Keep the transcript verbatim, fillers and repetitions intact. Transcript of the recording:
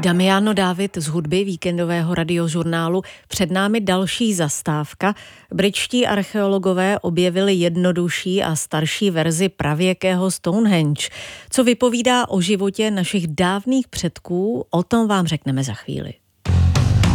Damiano David z hudby víkendového radiožurnálu. Před námi další zastávka. Britští archeologové objevili jednodušší a starší verzi pravěkého Stonehenge. Co vypovídá o životě našich dávných předků, o tom vám řekneme za chvíli.